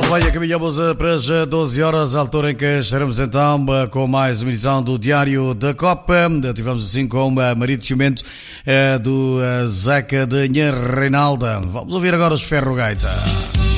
Olha, caminhamos para as 12 horas, a altura em que estaremos então com mais uma edição do Diário da Copa. Tivemos assim com uma marido ciumento do Zeca de Nha Reinalda. Vamos ouvir agora os Ferro Gaita.